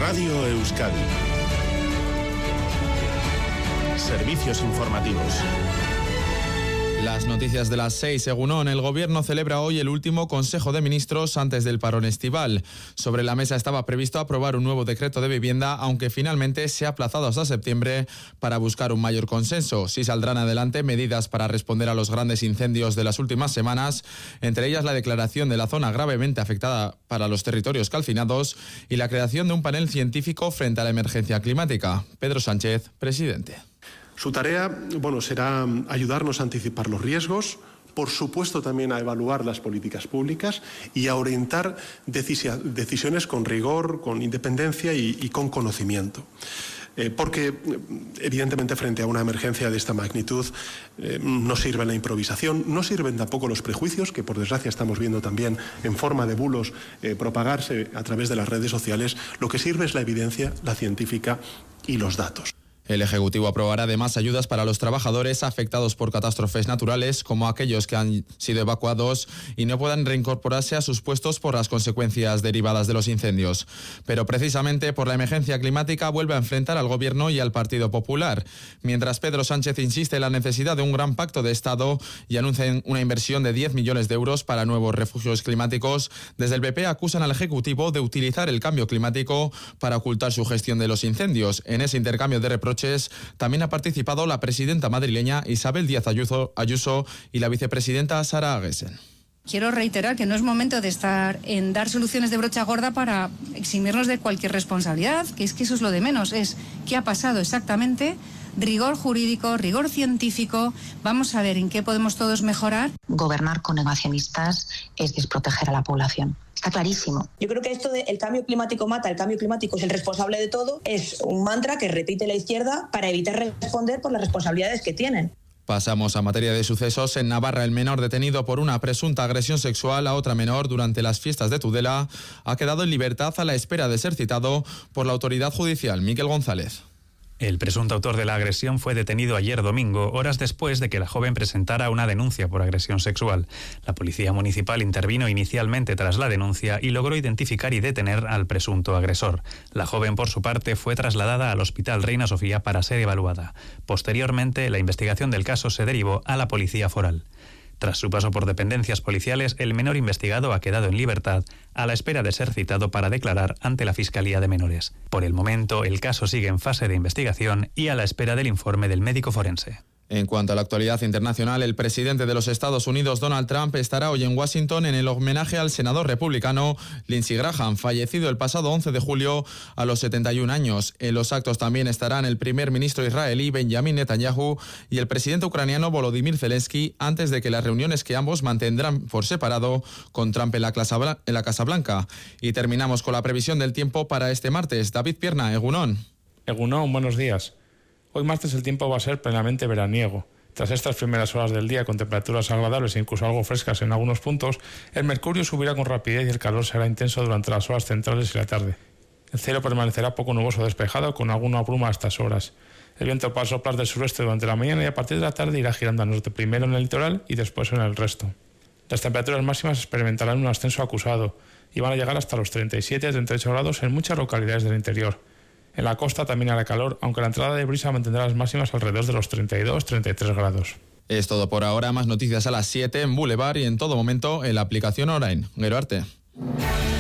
Radio Euskadi. Servicios informativos. Las noticias de las 6. Egunon, el Gobierno celebra hoy el último Consejo de Ministros antes del parón estival. Sobre la mesa estaba previsto aprobar un nuevo decreto de vivienda, aunque finalmente se ha aplazado hasta septiembre para buscar un mayor consenso. Sí saldrán adelante medidas para responder a los grandes incendios de las últimas semanas, entre ellas la declaración de la zona gravemente afectada para los territorios calcinados y la creación de un panel científico frente a la emergencia climática. Pedro Sánchez, presidente. Su tarea, será ayudarnos a anticipar los riesgos, por supuesto también a evaluar las políticas públicas y a orientar decisiones con rigor, con independencia y con conocimiento. Porque, evidentemente, frente a una emergencia de esta magnitud, no sirve la improvisación, no sirven tampoco los prejuicios, que por desgracia estamos viendo también en forma de bulos propagarse a través de las redes sociales. Lo que sirve es la evidencia, la científica y los datos. El Ejecutivo aprobará además ayudas para los trabajadores afectados por catástrofes naturales, como aquellos que han sido evacuados y no puedan reincorporarse a sus puestos por las consecuencias derivadas de los incendios. Pero precisamente por la emergencia climática vuelve a enfrentar al Gobierno y al Partido Popular. Mientras Pedro Sánchez insiste en la necesidad de un gran pacto de Estado y anuncian una inversión de 10 millones de euros para nuevos refugios climáticos, desde el PP acusan al Ejecutivo de utilizar el cambio climático para ocultar su gestión de los incendios. En ese intercambio de reproches también ha participado la presidenta madrileña Isabel Díaz Ayuso y la vicepresidenta Sara Aguesen. Quiero reiterar que no es momento de estar en dar soluciones de brocha gorda para eximirnos de cualquier responsabilidad, que es que eso es lo de menos, es qué ha pasado exactamente, rigor jurídico, rigor científico, vamos a ver en qué podemos todos mejorar. Gobernar con negacionistas es desproteger a la población. Está clarísimo. Yo creo que esto de el cambio climático mata, el cambio climático es el responsable de todo, es un mantra que repite la izquierda para evitar responder por las responsabilidades que tienen. Pasamos a materia de sucesos. En Navarra, el menor detenido por una presunta agresión sexual a otra menor durante las fiestas de Tudela ha quedado en libertad a la espera de ser citado por la autoridad judicial. Miguel González. El presunto autor de la agresión fue detenido ayer domingo, horas después de que la joven presentara una denuncia por agresión sexual. La policía municipal intervino inicialmente tras la denuncia y logró identificar y detener al presunto agresor. La joven, por su parte, fue trasladada al Hospital Reina Sofía para ser evaluada. Posteriormente, la investigación del caso se derivó a la Policía Foral. Tras su paso por dependencias policiales, el menor investigado ha quedado en libertad a la espera de ser citado para declarar ante la Fiscalía de Menores. Por el momento, el caso sigue en fase de investigación y a la espera del informe del médico forense. En cuanto a la actualidad internacional, el presidente de los Estados Unidos, Donald Trump, estará hoy en Washington en el homenaje al senador republicano Lindsey Graham, fallecido el pasado 11 de julio a los 71 años. En los actos también estarán el primer ministro israelí Benjamin Netanyahu y el presidente ucraniano Volodymyr Zelensky, antes de que las reuniones que ambos mantendrán por separado con Trump en la Casa Blanca. Y terminamos con la previsión del tiempo para este martes. David Pierna, Egunon. Egunon, buenos días. Hoy martes el tiempo va a ser plenamente veraniego. Tras estas primeras horas del día con temperaturas agradables e incluso algo frescas en algunos puntos, el mercurio subirá con rapidez y el calor será intenso durante las horas centrales y la tarde. El cielo permanecerá poco nuboso despejado con alguna bruma a estas horas. El viento va a soplar del sureste durante la mañana y a partir de la tarde irá girando al norte, primero en el litoral y después en el resto. Las temperaturas máximas experimentarán un ascenso acusado y van a llegar hasta los 37-38 grados en muchas localidades del interior. En la costa también hará calor, aunque la entrada de brisa mantendrá las máximas alrededor de los 32-33 grados. Es todo por ahora. Más noticias a las 7 en Boulevard y en todo momento en la aplicación Orain. Gero arte.